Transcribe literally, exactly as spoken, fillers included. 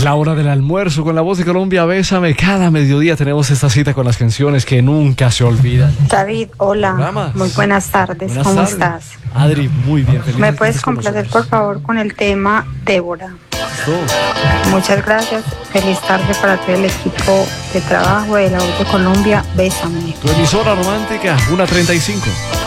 la hora del almuerzo con la voz de Colombia, Bésame. Cada mediodía tenemos esta cita con las canciones que nunca se olvidan. David, hola. Programas. Muy buenas tardes. Buenas ¿Cómo tardes. estás? Adri, muy bien. Feliz ¿Me de que puedes estés con complacer, nosotros. por favor, con el tema Débora? Listo. Muchas gracias. Feliz tarde para todo el equipo de trabajo de la voz de Colombia. Bésame. Tu emisora romántica, una treinta y cinco.